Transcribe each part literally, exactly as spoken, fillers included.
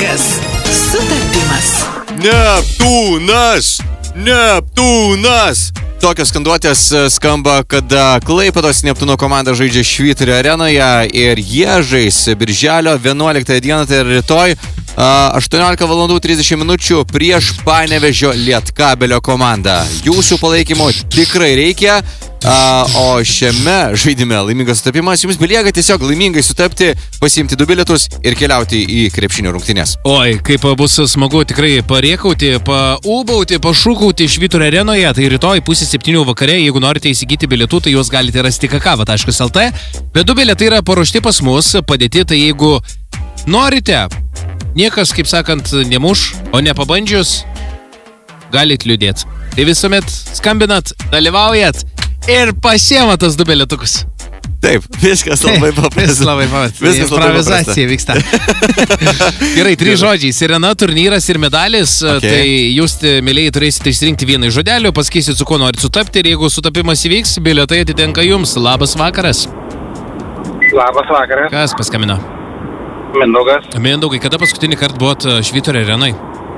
Laimingas sutapimas. Neptūnas! Neptūnas! Tokios skanduotės skamba, kada Klaipėdos Neptūno komanda žaidžia Švyturio arenoje ir jie žais birželio vienuoliktąją dieną, tai rytoj aštuoniolika valandų trisdešimt minučių prieš Panevėžio Lietkabelio komandą. Jūsų palaikymo tikrai reikia, o šiame žaidime Laimingas sutapimas jums belieka tiesiog laimingai sutapti, pasiimti du bilietus ir keliauti į krepšinio rungtynes. Oi, kaip bus smagu tikrai pariekauti, paūbauti, pašūkauti Švyturio arenoje, tai rytoj pusė septynių vakare, jeigu norite įsigyti bilietų, tai juos galite rasti kakava taškas lt, bet du bilietai yra paruošti pas mus, padėti, tai jeigu norite, niekas, kaip sakant, nemuš, o nepabandžius, galit liūdėti. Tai visuomet skambinat, dalyvaujat ir pasiema tas du bilietukus. Taip, viskas labai paprasta. Viskas labai paprasta. Viskas improvizacija vyksta. Gerai, trys žodžiai. Sirena, turnyras ir medalis. Okay. Tai jūs, mėlėjai, turėsite išsirinkti vieną iš žodelių, pasakysit, su kuo norit sutapti ir jeigu sutapimas įvyks, bilietai atitenka jums. Labas vakaras. Labas vakaras. Kas paskambino? Mindaugas. Mindaugai, kada paskutinį kartą buvot Švyturio arenoj?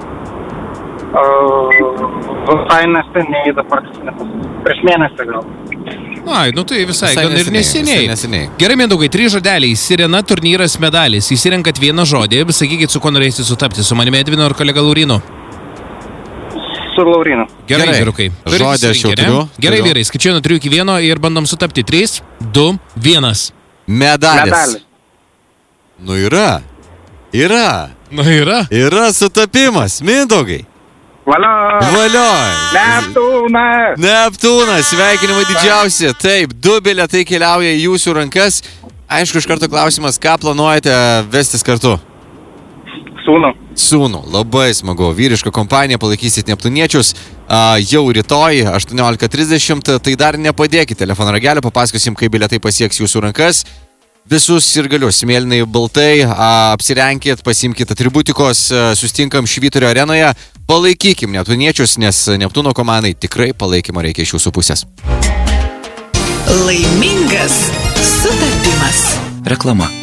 Visai neseniai, dabar prieš mėnesį gal. Ai, nu tai visai, Visai gan ir neseniai. neseniai. Gerai, Mindaugai, trys žodeliai. Sirena, turnyras, medalis. Įsirenkat vieną žodį, sakykit, su kuo norėsite sutapti. Su manimi Edvinu ar kolega Laurinu? Su Laurinu. Gerai, Gerai. vyrukai. Žodį aš jau turiu. Gerai, turiu. vyrai, skaičiuoju nuo trijų iki vieno ir bandom sutapti. trys, du, vienas. Medalis. Medalis. Nu yra. Yra. Nu yra. Yra sutapimas. Mindaugai. Valio. Valioj. Neptūnas. Neptūnas, sveikinimai didžiausi. Taip, du bilietai keliauja į jūsų rankas. Aišku, iš karto klausimas, ką planuojate vestis kartu? Sūnų. Sūnų, labai smagu. Vyriška kompanija, palaikysit neptūniečius. A, jau rytoj, aštuoniolika trisdešimt, tai dar nepadėkit telefono ragelio, papasakosim, kaip bilietai pasieks jūsų rankas. Visus ir galius, mėlynai baltai, a, apsirenkit, pasimkit atributikos, a, sustinkam Švyturio arenoje, palaikykim neptūniečius, nes Neptūno komandai tikrai palaikymo reikia iš jūsų pusės. Laimingas sutapimas. Reklama.